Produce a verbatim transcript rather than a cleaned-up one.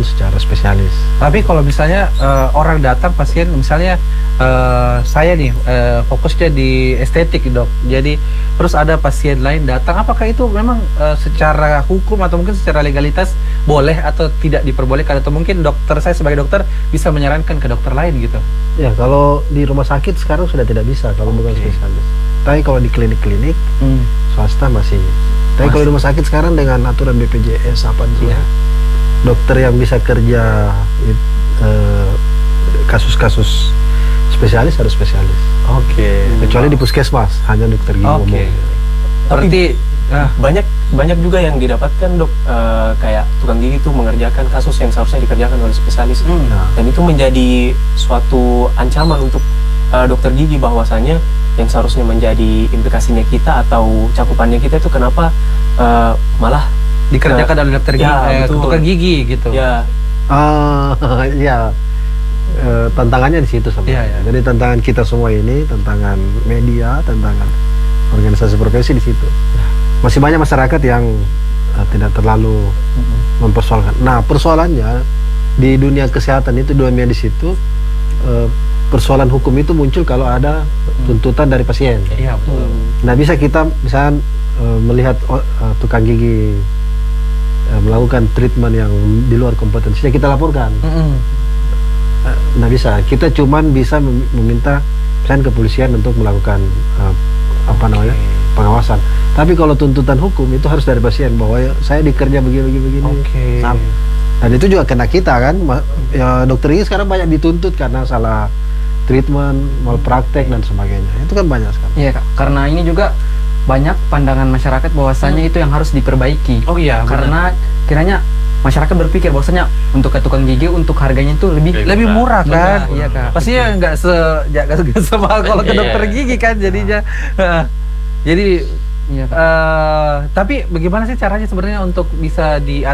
secara spesialis. Tapi kalau misalnya uh, orang datang pasien, misalnya uh, saya nih uh, fokusnya di estetik dok, jadi terus ada pasien lain datang, apakah itu memang uh, secara hukum atau mungkin secara legalitas boleh atau tidak diperbolehkan, atau mungkin dokter saya sebagai dokter bisa menyarankan ke dokter lain gitu? Ya, kalau di rumah sakit sekarang sudah tidak bisa kalau okay. bukan spesialis. Tapi kalau di klinik-klinik hmm. swasta masih. Tapi kalau di rumah sakit sekarang dengan aturan B P J S apa itu ya, dokter yang bisa kerja kasus-kasus uh, spesialis harus spesialis. Oke. Okay. Kecuali wow. di puskesmas hanya dokter gigi. Oke. Okay. Berarti uh, banyak banyak juga yang didapatkan dok, uh, kayak tukang gigi itu mengerjakan kasus yang seharusnya dikerjakan oleh spesialis. Hmm. Nah. Dan itu menjadi suatu ancaman untuk uh, dokter gigi, bahwasanya yang seharusnya menjadi implikasinya kita atau cakupannya kita itu kenapa uh, malah dikerjakan oleh dokter gigi, ya, eh, tukang gigi gitu. Ya. Uh, ya. Uh, tantangannya di situ sebenarnya. Ya, ya. Jadi tantangan kita semua ini, tantangan media, tantangan organisasi profesi di situ. Masih banyak masyarakat yang uh, tidak terlalu mm-hmm. mempersoalkan. Nah, persoalannya di dunia kesehatan itu, dunia medis itu, uh, persoalan hukum itu muncul kalau ada tuntutan dari pasien. Iya, betul. Nah, bisa kita misalnya uh, melihat uh, tukang gigi uh, melakukan treatment yang di luar kompetensinya, kita laporkan. Mm-hmm. uh, nah, bisa. Kita cuman bisa meminta misalnya kepolisian untuk melakukan uh, apa namanya pengawasan. Tapi kalau tuntutan hukum itu harus dari pasien, bahwa ya, saya dikerja begini-begini. Okay. Dan itu juga kena kita kan. Ya, dokter gigi sekarang banyak dituntut karena salah treatment, malpraktek dan sebagainya. Itu kan banyak sekali. Iya kak, karena ini juga banyak pandangan masyarakat bahwasanya hmm. itu yang harus diperbaiki. Oh iya, karena benar. Kiranya masyarakat berpikir bahwasanya untuk ke tukang gigi untuk harganya itu lebih lebih murah, murah kan? Murah, iya kak. Pastinya nggak se nggak semahal kalau ke dokter gigi kan jadinya. Jadi iya, uh, tapi bagaimana sih caranya sebenarnya untuk bisa diat